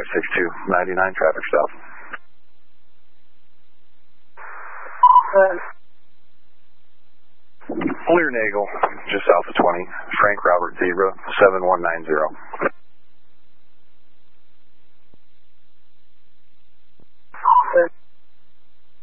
56299 traffic stop. Lear Nagel, just south of 20, Frank Robert Zebra, 7190.